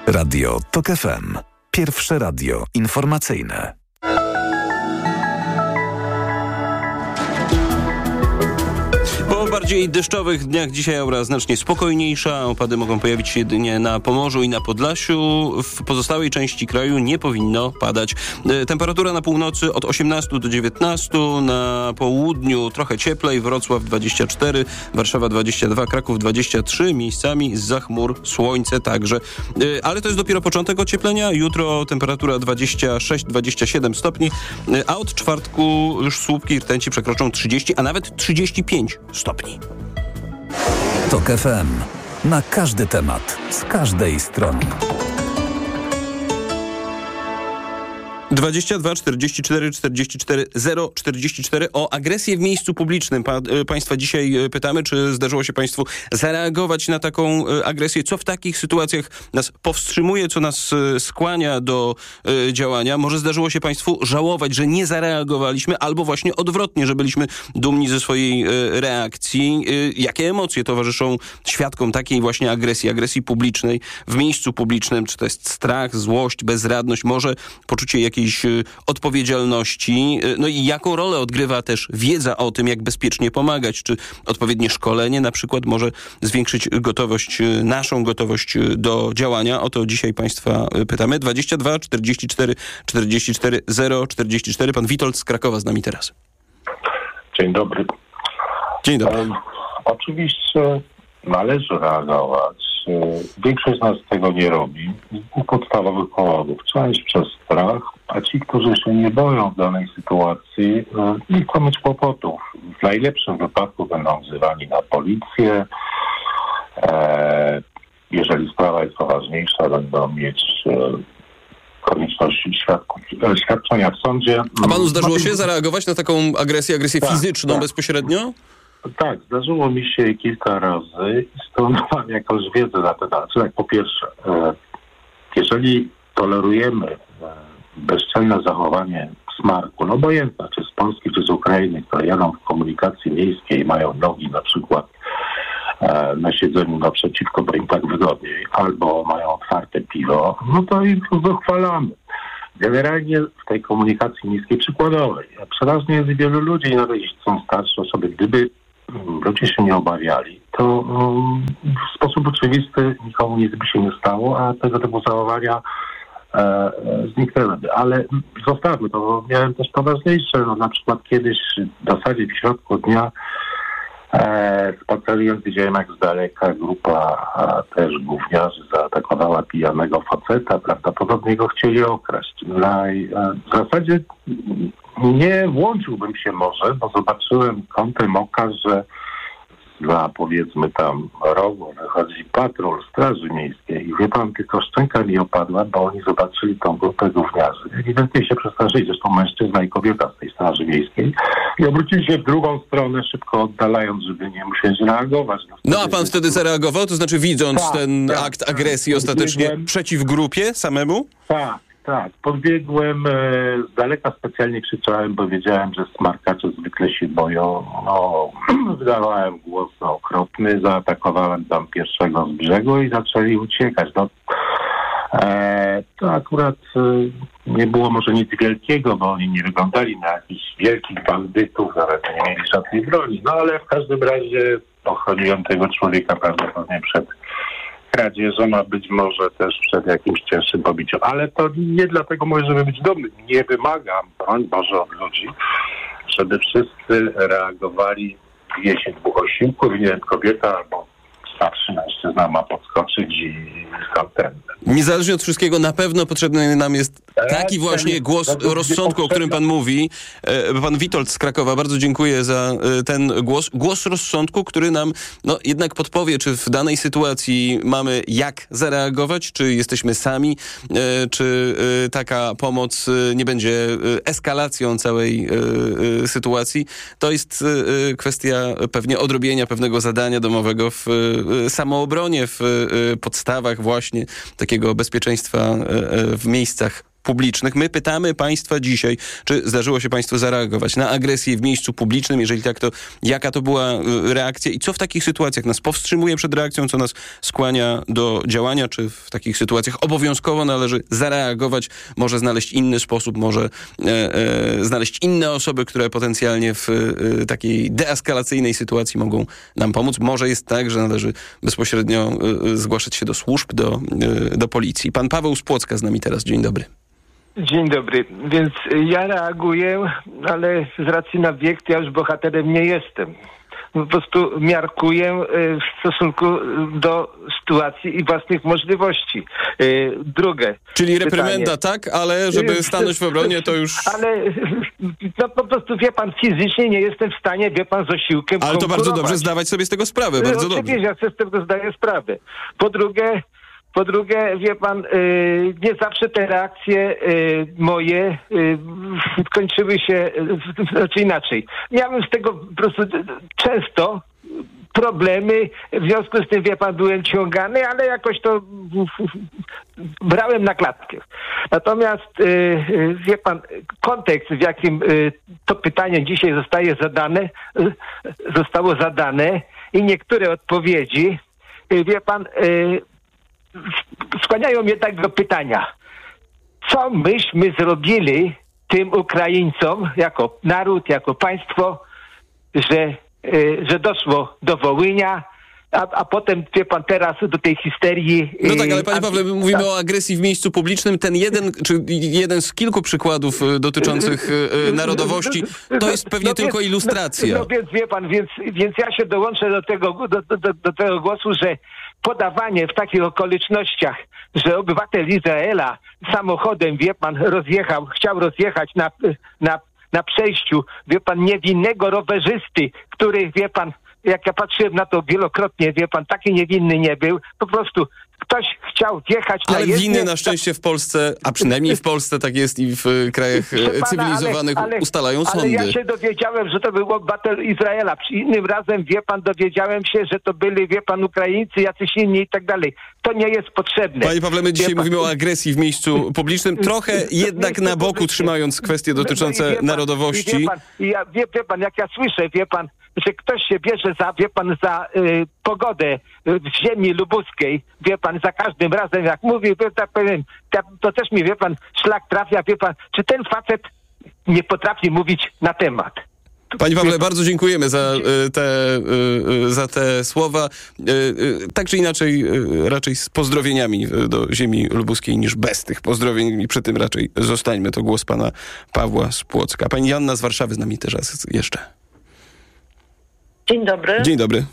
Radio TOK FM. Pierwsze radio informacyjne. Po bardziej deszczowych dniach dzisiaj aura znacznie spokojniejsza. Opady mogą pojawić się jedynie na Pomorzu i na Podlasiu. W pozostałej części kraju nie powinno padać. Temperatura na północy od 18 do 19, na południu trochę cieplej. Wrocław 24, Warszawa 22, Kraków 23. Miejscami zza chmur słońce także. Ale to jest dopiero początek ocieplenia. Jutro temperatura 26-27 stopni, a od czwartku już słupki i rtęci przekroczą 30, a nawet 35 stopni. TOK FM. Na każdy temat, z każdej strony. 22 44 44 044 o agresję w miejscu publicznym. Państwa dzisiaj pytamy, czy zdarzyło się Państwu zareagować na taką agresję? Co w takich sytuacjach nas powstrzymuje, co nas skłania do działania? Może zdarzyło się Państwu żałować, że nie zareagowaliśmy, albo właśnie odwrotnie, że byliśmy dumni ze swojej reakcji? Jakie emocje towarzyszą świadkom takiej właśnie agresji publicznej w miejscu publicznym? Czy to jest strach, złość, bezradność, może poczucie jakiejś odpowiedzialności? No i jaką rolę odgrywa też wiedza o tym, jak bezpiecznie pomagać? Czy odpowiednie szkolenie na przykład może zwiększyć naszą gotowość do działania? O to dzisiaj Państwa pytamy. 22 44 44 044. Pan Witold z Krakowa z nami teraz. Dzień dobry. Dzień dobry. Oczywiście należy reagować. Większość z nas tego nie robi z dwóch podstawowych powodów. Część przez strach, a ci, którzy się nie boją w danej sytuacji, nie chcą mieć kłopotów. W najlepszym wypadku będą wzywani na policję. Jeżeli sprawa jest poważniejsza, będą mieć konieczność świadczenia w sądzie. A panu zdarzyło się zareagować na taką agresję fizyczną bezpośrednio? Tak, zdarzyło mi się kilka razy i stąd mam jakąś wiedzę na ten temat. Po pierwsze, jeżeli tolerujemy bezczelne zachowanie smarku, no obojętne, czy z Polski, czy z Ukrainy, które jadą w komunikacji miejskiej, mają nogi na przykład na siedzeniu naprzeciwko, bo im tak wygodniej, albo mają otwarte piwo, no to ich dochwalamy. Generalnie w tej komunikacji miejskiej przykładowej przeważnie jest wielu ludzi, nawet jeśli są starsze osoby, gdyby ludzie się nie obawiali, to w sposób oczywisty nikomu nic by się nie stało, a tego typu zachowania zniknęłyby. Ale zostawmy to, bo miałem też poważniejsze, na przykład kiedyś w zasadzie w środku dnia spacerując, widziałem jak z daleka grupa też gówniarzy zaatakowała pijanego faceta, prawdopodobnie go chcieli okraść. W zasadzie nie włączyłbym się może, bo zobaczyłem kątem oka, że za powiedzmy tam rogu wychodzi patrol Straży Miejskiej i wie pan, tylko szczęka mi opadła, bo oni zobaczyli tą grupę gówniarzy. Ewidentnie się przestraszyli, zresztą mężczyzna i kobieta z tej Straży Miejskiej i obrócili się w drugą stronę, szybko oddalając, żeby nie musieć reagować. No a pan wtedy zareagował? To znaczy widząc ten akt agresji ostatecznie przeciw grupie samemu? Tak, podbiegłem z daleka, specjalnie krzyczałem, bo wiedziałem, że smarkacze zwykle się boją. Wydawałem głos okropny, zaatakowałem tam pierwszego z brzegu i zaczęli uciekać. To akurat nie było może nic wielkiego, bo oni nie wyglądali na jakichś wielkich bandytów, nawet nie mieli żadnej broni. No ale w każdym razie ochroniłem tego człowieka prawdopodobnie przed kradzieżą, a być może też przed jakimś cięższym pobiciem. Ale to nie dlatego mówię, żeby być dumny. Nie wymagam, broń Boże, od ludzi, żeby wszyscy reagowali w jesie dwóch osiłków, nie wiem, kobieta albo starszy mężczyzna ma podskoczyć i ten. Niezależnie od wszystkiego, na pewno potrzebny nam jest taki właśnie głos rozsądku, o którym pan mówi. Pan Witold z Krakowa, bardzo dziękuję za ten głos. Głos rozsądku, który nam jednak podpowie, czy w danej sytuacji mamy jak zareagować, czy jesteśmy sami, czy taka pomoc nie będzie eskalacją całej sytuacji. To jest kwestia pewnie odrobienia pewnego zadania domowego w samoobronie, w podstawach właśnie takiego bezpieczeństwa w miejscach publicznych. My pytamy państwa dzisiaj, czy zdarzyło się państwu zareagować na agresję w miejscu publicznym? Jeżeli tak, to jaka to była reakcja i co w takich sytuacjach nas powstrzymuje przed reakcją, co nas skłania do działania, czy w takich sytuacjach obowiązkowo należy zareagować, może znaleźć inny sposób, może znaleźć inne osoby, które potencjalnie w takiej deeskalacyjnej sytuacji mogą nam pomóc. Może jest tak, że należy bezpośrednio zgłaszać się do służb, do policji. Pan Paweł z Płocka z nami teraz. Dzień dobry. Dzień dobry. Więc ja reaguję, ale z racji na wiek to ja już bohaterem nie jestem. Po prostu miarkuję w stosunku do sytuacji i własnych możliwości. Drugie. Czyli reprymenda tak, ale żeby stanąć w obronie, to już... Ale no po prostu, wie pan, fizycznie nie jestem w stanie, wie pan, z osiłkiem Ale to bardzo dobrze zdawać sobie z tego sprawę, bardzo dobrze. Oczywiście, ja sobie z tego zdaję sprawę. Po drugie, wie pan, nie zawsze te reakcje moje kończyły się znaczy inaczej. Miałem z tego po prostu często problemy, w związku z tym, wie pan, byłem ciągany, ale jakoś to brałem na klatkę. Natomiast, wie pan, kontekst, w jakim to pytanie dzisiaj zostało zadane i niektóre odpowiedzi, wie pan, skłaniają mnie tak do pytania, co myśmy zrobili tym Ukraińcom, jako naród, jako państwo, że doszło do Wołynia, a potem, wie pan, teraz do tej histerii... No tak, ale panie Pawle, mówimy o agresji w miejscu publicznym. Ten jeden z kilku przykładów dotyczących narodowości, to jest pewnie tylko ilustracja. No więc, wie pan, więc ja się dołączę do tego głosu, że podawanie w takich okolicznościach, że obywatel Izraela samochodem, wie pan, chciał rozjechać na przejściu, wie pan, niewinnego rowerzysty, który, wie pan, jak ja patrzyłem na to wielokrotnie, wie pan, taki niewinny nie był. Po prostu ktoś chciał wjechać na jezdnię. Ale winy na szczęście w Polsce, a przynajmniej w Polsce tak jest i w krajach cywilizowanych, ustalają sądy. Ale ja się dowiedziałem, że to był obywatel Izraela. Innym razem, wie pan, dowiedziałem się, że to byli, wie pan, Ukraińcy, jacyś inni i tak dalej. To nie jest potrzebne. Panie Pawle, my dzisiaj mówimy o agresji w miejscu publicznym, trochę jednak na boku trzymając kwestie dotyczące narodowości. Wie pan, jak ja słyszę, wie pan, że ktoś się bierze za pogodę w ziemi lubuskiej, wie pan, za każdym razem, jak mówi, to też mi, wie pan, szlak trafia, wie pan, czy ten facet nie potrafi mówić na temat. Panie Pawle, bardzo dziękujemy za te słowa. Tak czy inaczej, raczej z pozdrowieniami do ziemi lubuskiej niż bez tych pozdrowień i przy tym raczej zostańmy. To głos pana Pawła z Płocka. Pani Joanna z Warszawy z nami teraz jeszcze. Dzień dobry. Dzień dobry.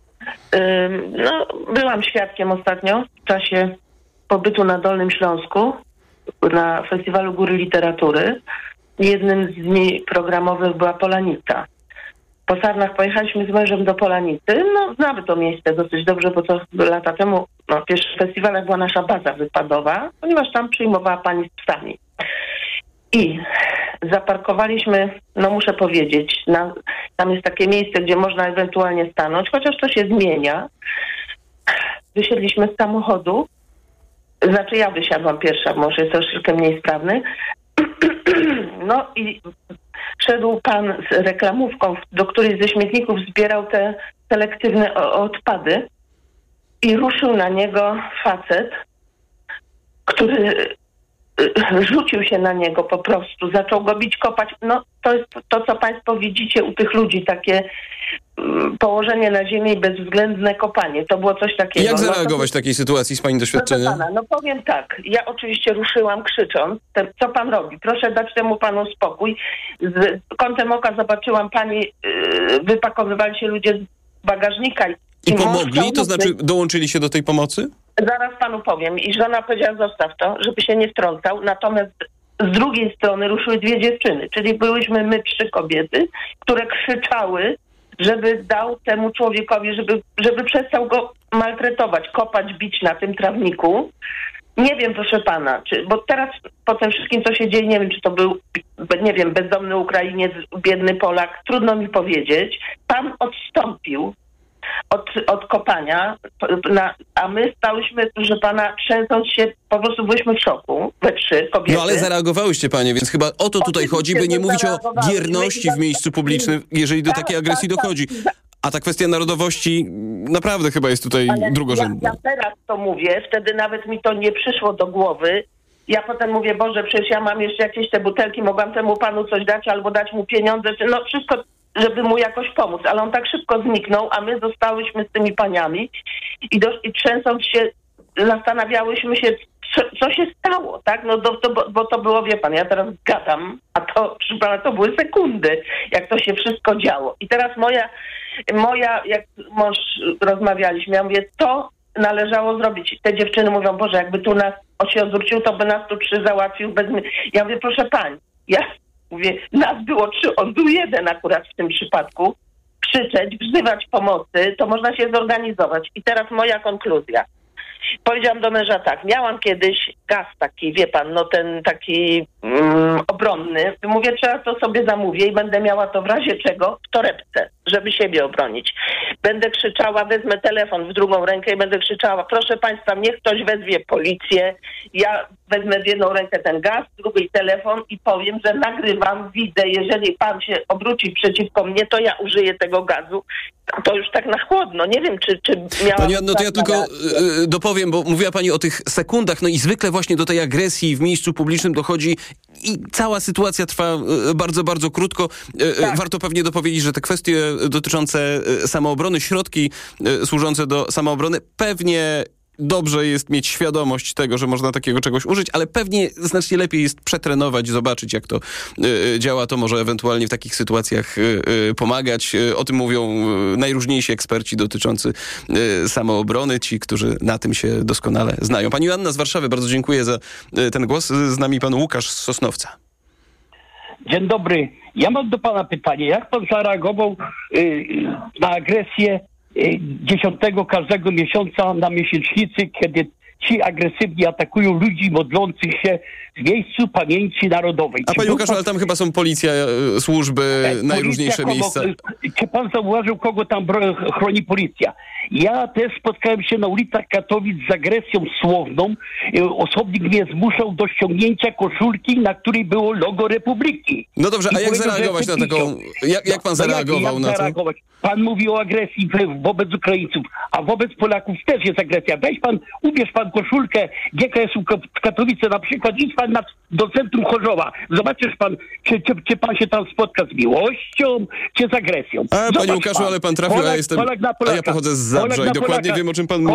Byłam świadkiem ostatnio w czasie pobytu na Dolnym Śląsku na Festiwalu Góry Literatury. Jednym z dni programowych była Polanica. Po Sarnach pojechaliśmy z mężem do Polanicy. Znamy to miejsce dosyć dobrze, bo to lata temu w pierwszych festiwalach była nasza baza wypadowa, ponieważ tam przyjmowała pani z psami. I zaparkowaliśmy, muszę powiedzieć, tam jest takie miejsce, gdzie można ewentualnie stanąć, chociaż to się zmienia. Wysiedliśmy z samochodu, znaczy ja wysiadłam pierwsza, może jest troszeczkę mniej sprawny. I szedł pan z reklamówką, do której ze śmietników zbierał te selektywne odpady i ruszył na niego facet, który rzucił się na niego po prostu, zaczął go bić, kopać. To jest to, co państwo widzicie u tych ludzi, takie położenie na ziemi i bezwzględne kopanie. To było coś takiego. Jak zareagować w takiej sytuacji z pani doświadczenia? Powiem tak. Ja oczywiście ruszyłam krzycząc, co pan robi? Proszę dać temu panu spokój. Z kątem oka zobaczyłam pani, wypakowywali się ludzie z bagażnika. I pomogli? To znaczy dołączyli się do tej pomocy? Zaraz panu powiem. I żona powiedziała, zostaw to, żeby się nie wtrącał. Natomiast z drugiej strony ruszyły dwie dziewczyny, czyli byłyśmy my 3 kobiety, które krzyczały, żeby dał temu człowiekowi, żeby przestał go maltretować, kopać, bić na tym trawniku. Nie wiem, proszę pana, bo teraz po tym wszystkim, co się dzieje, nie wiem, czy to był, nie wiem, bezdomny Ukrainiec, biedny Polak, trudno mi powiedzieć. Pan odstąpił od kopania, a my stałyśmy, proszę pana, trzęsąc się, po prostu byliśmy w szoku, we trzy kobiety. No ale zareagowałyście panie, więc chyba o to tutaj chodzi, by nie mówić o bierności w miejscu publicznym, jeżeli do takiej agresji dochodzi. A ta kwestia narodowości naprawdę chyba jest tutaj drugorzędna. Ja teraz to mówię, wtedy nawet mi to nie przyszło do głowy. Ja potem mówię, Boże, przecież ja mam jeszcze jakieś te butelki, mogłam temu panu coś dać albo dać mu pieniądze, no wszystko, żeby mu jakoś pomóc. Ale on tak szybko zniknął, a my zostałyśmy z tymi paniami i trzęsąc się zastanawiałyśmy się, co się stało, tak? No bo to było, wie pan, ja teraz gadam, a to, proszę pana, to były sekundy, jak to się wszystko działo. I teraz moja, jak mąż rozmawialiśmy, ja mówię, to należało zrobić. Te dziewczyny mówią, Boże, jakby tu nas się odwrócił, to by nas tu 3 załatwił bez mnie. Ja mówię, proszę pani, ja mówię, nas było 3, on był 1 akurat w tym przypadku. Krzyczeć, wzywać pomocy, to można się zorganizować. I teraz moja konkluzja. Powiedziałam do męża tak, miałam kiedyś gaz taki, wie pan, no ten taki obronny. Mówię, trzeba to sobie zamówię i będę miała to w razie czego w torebce, żeby siebie obronić. Będę krzyczała, wezmę telefon w drugą rękę i będę krzyczała, proszę państwa, niech ktoś wezwie policję. Ja wezmę w jedną rękę ten gaz, w drugiej telefon i powiem, że nagrywam, widzę, jeżeli pan się obróci przeciwko mnie, to ja użyję tego gazu. To już tak na chłodno. Nie wiem, czy miałam... Pani Anno, to ja tylko dopowiem, bo mówiła pani o tych sekundach, no i zwykle właśnie do tej agresji w miejscu publicznym dochodzi i cała sytuacja trwa bardzo, bardzo krótko. Tak. Warto pewnie dopowiedzieć, że te kwestie dotyczące samoobrony, środki służące do samoobrony, pewnie dobrze jest mieć świadomość tego, że można takiego czegoś użyć, ale pewnie znacznie lepiej jest przetrenować, zobaczyć jak to działa, to może ewentualnie w takich sytuacjach pomagać. O tym mówią najróżniejsi eksperci dotyczący samoobrony, ci, którzy na tym się doskonale znają. Pani Joanna z Warszawy, bardzo dziękuję za ten głos. Z nami pan Łukasz z Sosnowca. Dzień dobry. Ja mam do pana pytanie. Jak pan zareagował na agresję 10 każdego miesiąca na miesięcznicy, kiedy ci agresywnie atakują ludzi modlących się w miejscu pamięci narodowej? A panie Łukaszu, ale tam chyba są policja, służby, najróżniejsze miejsca. Czy pan zauważył, kogo tam chroni policja? Ja też spotkałem się na ulicach Katowic z agresją słowną. Osobnik mnie zmuszał do ściągnięcia koszulki, na której było logo Republiki. No dobrze, a jak zareagować na taką... Jak pan zareagował na to? Pan mówi o agresji wobec Ukraińców, a wobec Polaków też jest agresja. Weź pan, ubierz pan koszulkę GKS-u w Katowice na przykład, idź pan do centrum Chorzowa. Zobaczysz pan, czy pan się tam spotka z miłością, czy z agresją. Panie Łukaszu, ale pan trafił, a ja pochodzę z Zabrza i dokładnie wiem, o czym pan mówi.